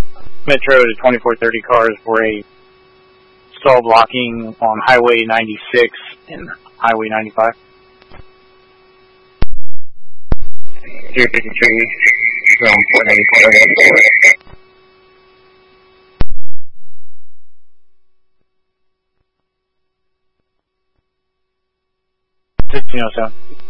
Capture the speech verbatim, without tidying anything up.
Metro to twenty-four thirty cars for a stall blocking on Highway ninety-six and Highway ninety-five. zero fifty-three, zone four ninety-four. sixteen oh seven.